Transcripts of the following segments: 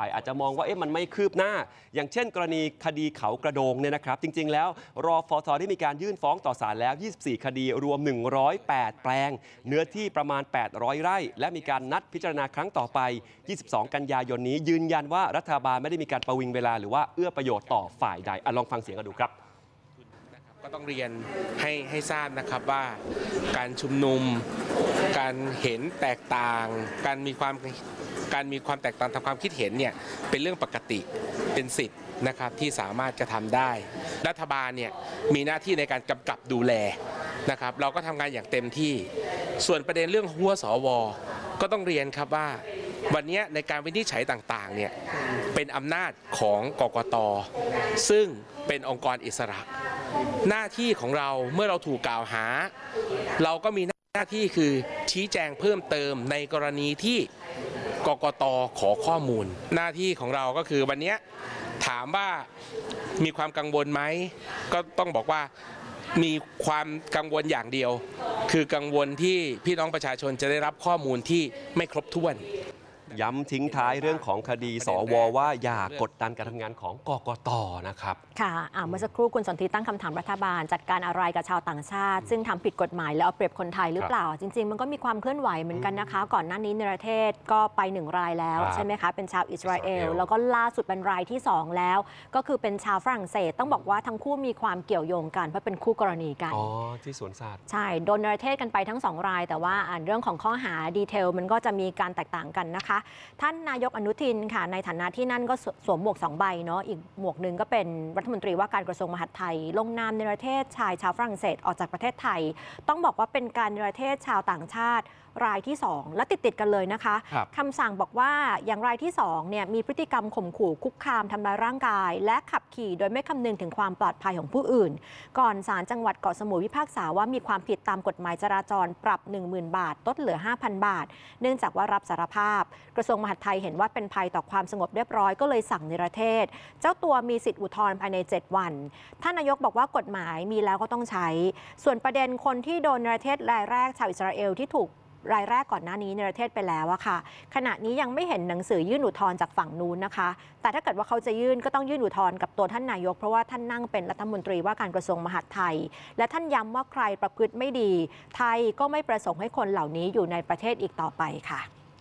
ายอาจจะมองว่ามันไม่คืบหน้าอย่างเช่นกรณีคดีเขากระโดงเนี่ยนะครับจริงๆแล้วรฟท.ได้มีการยื่นฟ้องต่อศาลแล้ว24คดีรวม108แปลงเนื้อที่ประมาณ800ไร่และมีการนัดพิจารณาครั้งต่อไป22กันยายนนี้ยืนยันว่ารัฐบาลไม่ได้มีการประวิงเวลาหรือว่าเอื้อประโยชน์ต่อฝ่ายใดลองฟังเสียงกันดูครับก็ต้องเรียนให้ทราบนะครับว่าการชุมนุมการเห็นแตกต่างการมีความแตกต่างทางความคิดเห็นเนี่ยเป็นเรื่องปกติเป็นสิทธิ์นะครับที่สามารถกระทำได้รัฐบาลเนี่ยมีหน้าที่ในการกำกับดูแลนะครับเราก็ทำงานอย่างเต็มที่ส่วนประเด็นเรื่องหัวสวก็ต้องเรียนครับว่าวันนี้ในการวินิจฉัยต่างๆเนี่ยเป็นอำนาจของกกต.ซึ่งเป็นองค์กรอิสระหน้าที่ของเราเมื่อเราถูกกล่าวหาเราก็มีหน้าที่คือชี้แจงเพิ่มเติมในกรณีที่กกต.ขอข้อมูลหน้าที่ของเราก็คือวันนี้ถามว่ามีความกังวลไหมก็ต้องบอกว่ามีความกังวลอย่างเดียวคือกังวลที่พี่น้องประชาชนจะได้รับข้อมูลที่ไม่ครบถ้วนย้ำทิ้งท้ายเรื่องของคดีสวว่าอย่ากดดันการทำงานของกกต.นะครับค่ะเมื่อสักครู่คุณสนธิตั้งคำถามรัฐบาลจัดการอะไรกับชาวต่างชาติซึ่งทำผิดกฎหมายแล้วเอาเปรียบคนไทยหรือเปล่าจริงๆมันก็มีความเคลื่อนไหวเหมือนกันนะคะก่อนหน้านี้ในประเทศก็ไป1 รายแล้วใช่ไหมคะเป็นชาวอิสราเอลแล้วก็ล่าสุดเป็นรายที่2แล้วก็คือเป็นชาวฝรั่งเศสต้องบอกว่าทั้งคู่มีความเกี่ยวโยงกันเพราะเป็นคู่กรณีกันที่สวนสัตว์ใช่โดนในประเทศกันไปทั้ง2 รายแต่ว่าเรื่องของข้อหาดีเทลมันก็จะมีการแตกต่างกันนะคะท่านนายกอนุทินค่ะในฐานะที่นั่นก็สวมหมวก2 ใบเนาะอีกหมวกหนึ่งก็เป็นรัฐมนตรีว่าการกระทรวงมหาดไทยลงนามในประเทศชายชาวฝรั่งเศสออกจากประเทศไทยต้องบอกว่าเป็นการในประเทศชาวต่างชาติรายที่2และติดกันเลยนะคะคำสั่งบอกว่าอย่างรายที่2เนี่ยมีพฤติกรรมข่มขู่คุกคามทำร้ายร่างกายและขับขี่โดยไม่คำนึงถึงความปลอดภัยของผู้อื่นก่อนศาลจังหวัดเกาะสมุยพิพากษาว่ามีความผิดตามกฎหมายจราจรปรับ 10,000 บาทลดเหลือ 5,000 บาทเนื่องจากว่ารับสารภาพกระทรวงมหาดไทยเห็นว่าเป็นภัยต่อความสงบเรียบร้อยก็เลยสั่งนิรเทศเจ้าตัวมีสิทธิอุทธรณ์ภายใน7 วันท่านนายกบอกว่ากฎหมายมีแล้วก็ต้องใช้ส่วนประเด็นคนที่โดนนิรเทศรายแรกชาวอิสราเอลที่ถูกรายแรกก่อนหน้านี้ในประเทศไปแล้วอะค่ะขณะนี้ยังไม่เห็นหนังสือยื่นอุทธรณ์จากฝั่งนู้นนะคะแต่ถ้าเกิดว่าเขาจะยื่นก็ต้องยื่นอุทธรณ์กับตัวท่านนายกเพราะว่าท่านนั่งเป็นรัฐมนตรีว่าการกระทรวงมหาดไทยและท่านย้ำว่าใครประพฤติไม่ดีไทยก็ไม่ประสงค์ให้คนเหล่านี้อยู่ในประเทศอีกต่อไปค่ะ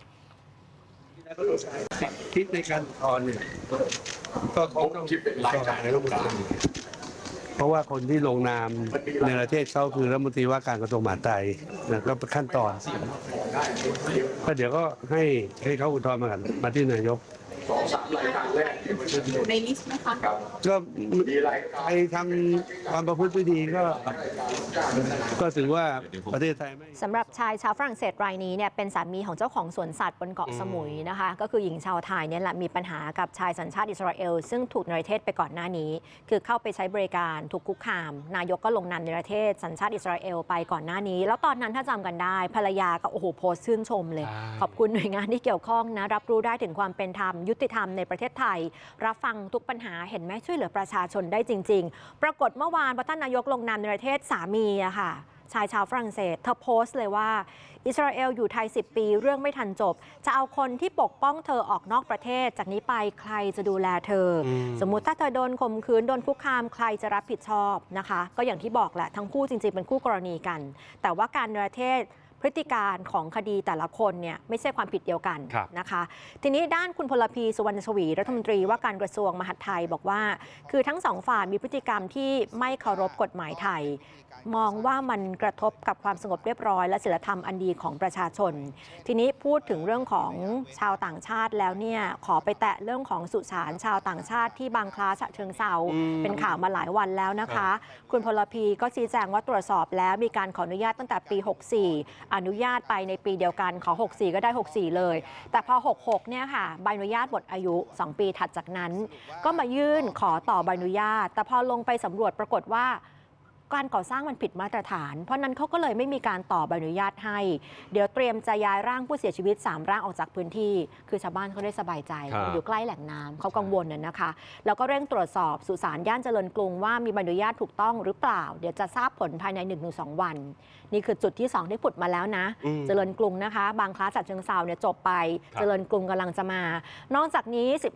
ที่ในการอุทธรณ์เนี่ยก็คงต้องรายการในรัฐมนตรีเพราะว่าคนที่ลงนามในประเทศเขาคือรัฐมนตรีว่าการกระทรวงมหาดไทยนะก็เป็นขั้นตอนก็เดี๋ยวก็ให้เขาอุทธรณ์มาที่นายก2-3 รายการแรกในลิสต์นะคะก็ใครทำความประพฤติไม่ดีก็ถือว่าประเทศไทยไม่สำหรับชายชาวฝรั่งเศสรายนี้เนี่ยเป็นสามีของเจ้าของสวนสัตว์บนเกาะสมุยนะคะก็คือหญิงชาวไทยเนี่ยแหละมีปัญหากับชายสัญชาติอิสราเอลซึ่งถูกนิรเทศไปก่อนหน้านี้คือเข้าไปใช้บริการถูกคุกคามนายกก็ลงนามนิรเทศสัญชาติอิสราเอลไปก่อนหน้านี้แล้วตอนนั้นถ้าจำกันได้ภรรยาก็โอ้โหโพสต์ชื่นชมเลยขอบคุณหน่วยงานที่เกี่ยวข้องนะรับรู้ได้ถึงความเป็นธรรมยุติธรรมในประเทศไทยรับฟังทุกปัญหาเห็นไหมช่วยเหลือประชาชนได้จริงๆปรากฏเมื่อวานพอท่านนายกลงนามในประเทศสามีอะค่ะชายชาวฝรั่งเศสเธอโพสต์เลยว่าอิสราเอลอยู่ไทย10 ปีเรื่องไม่ทันจบจะเอาคนที่ปกป้องเธอออกนอกประเทศจากนี้ไปใครจะดูแลเธอสมมุติถ้าเธอโดนข่มขืนโดนคุกคามใครจะรับผิดชอบนะคะก็อย่างที่บอกแหละทั้งคู่จริงๆเป็นคู่กรณีกันแต่ว่าการในประเทศพฤติการของคดีแต่ละคนเนี่ยไม่ใช่ความผิดเดียวกันนะคะทีนี้ด้านคุณพลพีสุวรรณชวีรัฐมนตรีว่าการกระทรวงมหาดไทยบอกว่าคือทั้งสองฝ่ายมีพฤติกรรมที่ไม่เคารพกฎหมายไทยมองว่ามันกระทบกับความสงบเรียบร้อยและศีลธรรมอันดีของประชาชนทีนี้พูดถึงเรื่องของชาวต่างชาติแล้วเนี่ยขอไปแตะเรื่องของสุสานชาวต่างชาติที่บางคล้าฉะเชิงเทราเป็นข่าวมาหลายวันแล้วนะคะคุณพลพีก็ชี้แจงว่าตรวจสอบแล้วมีการขออนุญาตตั้งแต่ปี64อนุญาตไปในปีเดียวกันขอ64ก็ได้64เลยแต่พอ66เนี่ยค่ะใบอนุญาตหมดอายุ2 ปีถัดจากนั้นก็มายื่นขอต่อใบอนุญาตแต่พอลงไปสำรวจปรากฏว่าการก่อสร้างมันผิดมาตรฐานเพราะนั้นเขาก็เลยไม่มีการต่อใบอนุญาตให้เดี๋ยวเตรียมจะย้ายร่างผู้เสียชีวิต3 ร่างออกจากพื้นที่คือชาวบ้านเขาได้สบายใจอยู่ใกล้แหล่งน้ำเขากังวลนะคะแล้วก็เร่งตรวจสอบสุสานย่านเจริญกรุงว่ามีใบอนุญาตถูกต้องหรือเปล่าเดี๋ยวจะทราบผลภายใน 1-2 วันนี่คือจุดที่2ที่ผุดมาแล้วนะเจริญกรุงนะคะบางคล้าฉะเชิงเทราเนี่ยจบไปเจริญกรุงกำลังจะมานอกจากนี้